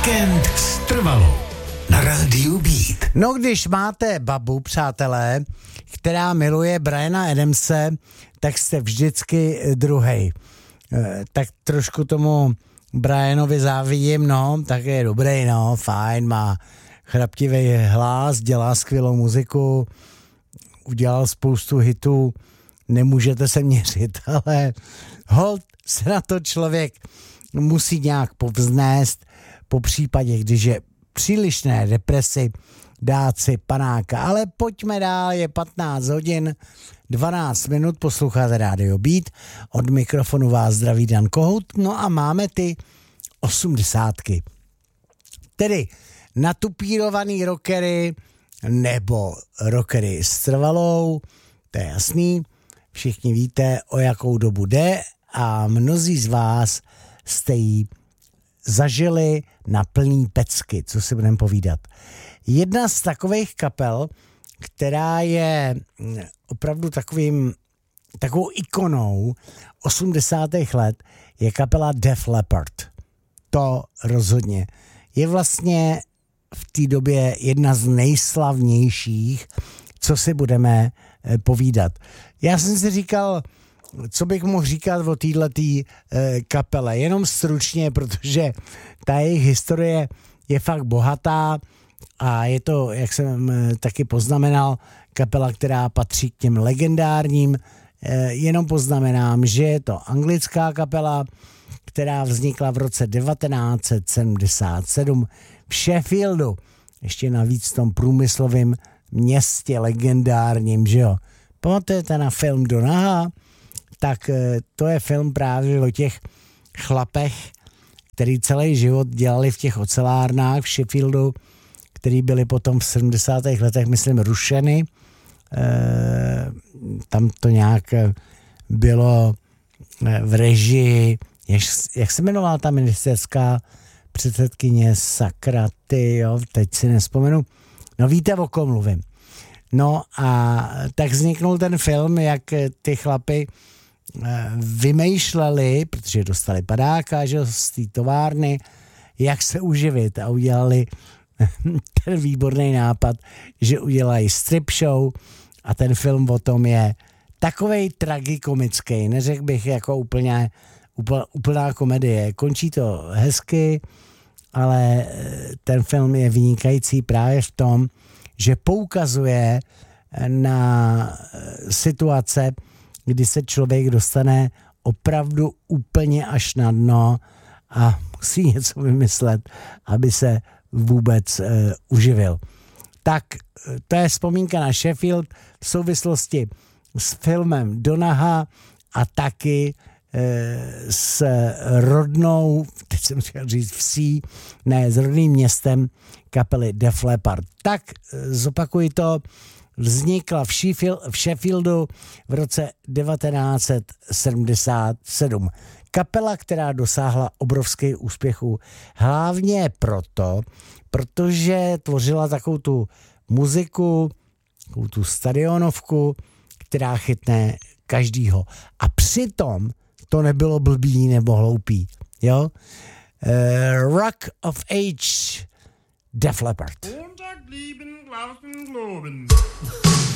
Víkend s Trvalou na rádiu Beat. No, když máte babu, přátelé, která miluje Briana Adamse, tak jste vždycky druhej. Tak trošku tomu Brianovi závidím, no, tak je dobrý, no, fajn, má chraptivý hlas, dělá skvělou muziku, udělal spoustu hitů, nemůžete se měřit, ale holt se na to člověk musí nějak povznést, po případě, když je přílišné depresi, dát si panáka. Ale pojďme dál, je 15 hodin, 12 minut, posloucháte Radio Beat, od mikrofonu vás zdraví Dan Kohout, no a máme ty 80. Tedy natupírovaný rockery nebo rockery s Trvalou, to je jasný, všichni víte, o jakou dobu jde a mnozí z vás jste ji zažili na plný pecky, co si budeme povídat. Jedna z takových kapel, která je opravdu takovou ikonou 80. let, je kapela Def Leppard. To rozhodně. Je vlastně v té době jedna z nejslavnějších, co si budeme povídat. Já jsem si říkal, co bych mohl říkat o této kapele, jenom stručně, protože ta jejich historie je fakt bohatá a je to, jak jsem taky poznamenal, kapela, která patří k těm legendárním. Jenom poznamenám, že je to anglická kapela, která vznikla v roce 1977 v Sheffieldu, ještě navíc v tom průmyslovém městě legendárním, že jo. Pamatujete na film Donaha? Tak to je film právě o těch chlapech, který celý život dělali v těch ocelárnách v Sheffieldu, který byly potom v 70. letech, myslím, rušeny. Tam to nějak bylo v režii, jak se jmenovala ta ministerská předsedkyně, sakra, jo, teď si nespomenu. No víte, o kom mluvím. No a tak vzniknul ten film, jak ty chlapy vymýšleli, protože dostali padáka, že z té továrny, jak se uživit a udělali ten výborný nápad, že udělají strip show a ten film o tom je takovej tragikomický, neřekl bych jako úplná komedie. Končí to hezky, ale ten film je vynikající právě v tom, že poukazuje na situace, kdy se člověk dostane opravdu úplně až na dno a musí něco vymyslet, aby se vůbec uživil. Tak to je vzpomínka na Sheffield v souvislosti s filmem Donaha a taky s rodnou, teď jsem chtěl říct vsí, ne, s rodným městem kapely Def Leppard. Tak zopakuji to, vznikla v Sheffieldu v roce 1977. Kapela, která dosáhla obrovských úspěchů. Hlavně protože tvořila takovou tu muziku, takovou tu stadionovku, která chytne každýho. A přitom to nebylo blbý nebo hloupý. Jo? Rock of Age, Def Leppard. Montag lieben, glauben, globen.